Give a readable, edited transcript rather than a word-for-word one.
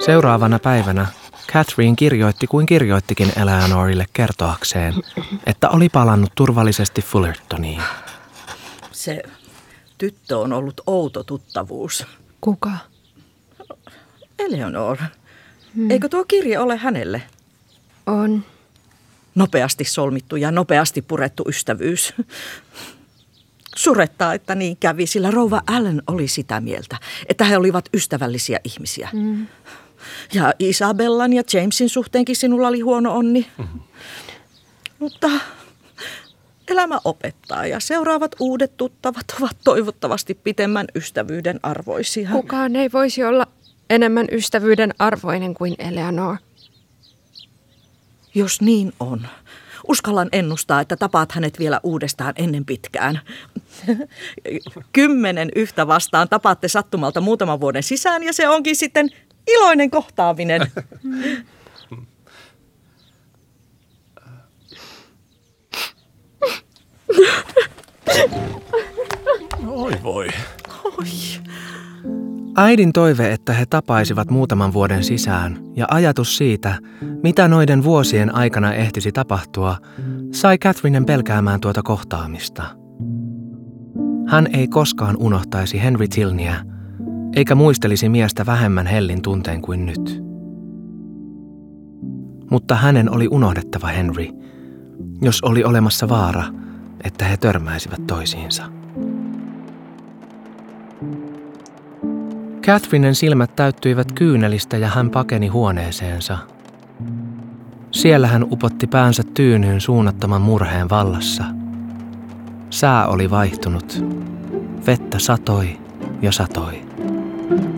Seuraavana päivänä Catherine kirjoitti kuin kirjoittikin Eleanorille kertoakseen, että oli palannut turvallisesti Fullertoniin. Se tyttö on ollut outo tuttavuus. Kuka? Eleanor. Eikö tuo kirje ole hänelle? On. Nopeasti solmittu ja nopeasti purettu ystävyys. Surettaa, että niin kävi, sillä rouva Allen oli sitä mieltä, että he olivat ystävällisiä ihmisiä. Ja Isabellan ja Jamesin suhteenkin sinulla oli huono onni. Mutta elämä opettaa ja seuraavat uudet tuttavat ovat toivottavasti pitemmän ystävyyden arvoisia. Kukaan ei voisi olla enemmän ystävyyden arvoinen kuin Eleanor. Jos niin on, uskallan ennustaa, että tapaat hänet vielä uudestaan ennen pitkään. 10 yhtä vastaan tapaatte sattumalta muutaman vuoden sisään ja se onkin sitten iloinen kohtaaminen. Oi voi. Oi. Äidin toive, että he tapaisivat muutaman vuoden sisään ja ajatus siitä, mitä noiden vuosien aikana ehtisi tapahtua, sai Catherinen pelkäämään tuota kohtaamista. Hän ei koskaan unohtaisi Henry Tilneyä, eikä muistelisi miestä vähemmän hellin tunteen kuin nyt. Mutta hänen oli unohdettava Henry, jos oli olemassa vaara, että he törmäisivät toisiinsa. Catherinen silmät täyttyivät kyynelistä ja hän pakeni huoneeseensa. Siellä hän upotti päänsä tyynyyn suunnattoman murheen vallassa. Sää oli vaihtunut. Vettä satoi ja satoi.